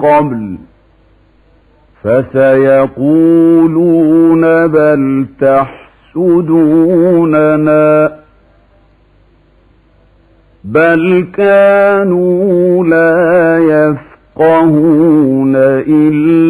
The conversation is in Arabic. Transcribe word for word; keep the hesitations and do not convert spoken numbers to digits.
قبل فسيقولون بل تحسدوننا بل كانوا لا يفقهون إلا